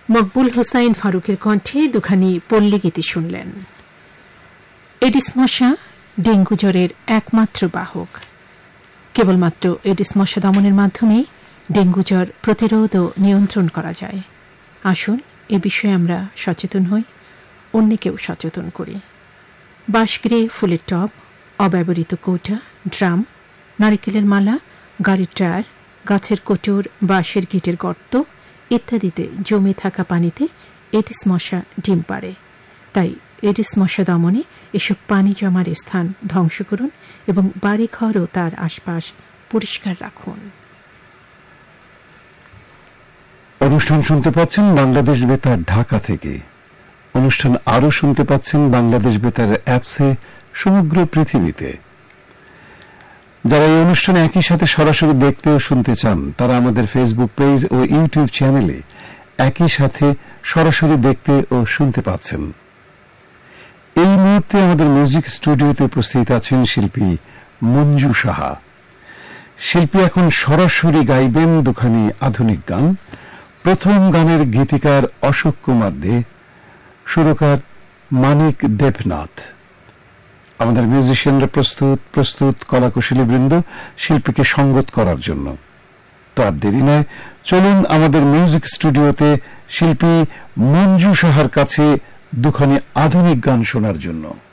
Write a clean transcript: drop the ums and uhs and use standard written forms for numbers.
মকবুল হোসাইন ফারুকের কণ্ঠে দুখানি পল্লী গীতি শুনলেন। এডিস মশা ডেঙ্গু জ্বরের একমাত্র বাহক। কেবলমাত্র এডিস মশা দমনের মাধ্যমে ডেঙ্গু জ্বর প্রতিরোধ ও নিয়ন্ত্রণ করা যায়। আসুন এ বিষয়ে আমরা সচেতন হই, অন্যকেও সচেতন করি। বাঁশগৃহে ফুলের টব, অব্যবহৃত কৌটা, ড্রাম, নারিকেলের মালা, গাড়ির টায়ার, গাছের কোটর, বাঁশের গিটের গর্ত ইত্যাদিতে জমে থাকা পানিতে এডিস মশা ডিম পাড়ে। তাই এডিস মশা দমনে এসব পানি জমার স্থান ধ্বংস করুন এবং বাড়িঘর ও তার আশপাশ পরিষ্কার রাখুন। অনুষ্ঠান শুনতে পাচ্ছেন বাংলাদেশ বেতার ঢাকা থেকে। অনুষ্ঠান আরও শুনতে পাচ্ছেন বাংলাদেশ বেতার অ্যাপসে সমগ্র পৃথিবীতে। যারা এই অনুষ্ঠান একই সাথে সরাসরি দেখতে ও শুনতে চান তারা আমাদের ফেসবুক পেজ ও ইউটিউব চ্যানেলে একই সাথে সরাসরি দেখতে ও শুনতে পাচ্ছেন। এই মুহূর্তে আমাদের মিউজিক স্টুডিওতে উপস্থিত আছেন শিল্পী মঞ্জু সাহা। শিল্পী এখন সরাসরি গাইবেন দুখানি আধুনিক গান। প্রথম গানের গীতিকার অশোক কুমার দে, সুরকার মানিক দেবনাথ। আমাদের মিউজিশিয়ানরা প্রস্তুত কলাকুশলী বৃন্দ শিল্পীকে সঙ্গত করার জন্য। তো আর দেরি নয়, চলুন আমাদের মিউজিক স্টুডিওতে শিল্পী মঞ্জু সাহার কাছে দুখানি আধুনিক গান শোনার জন্য।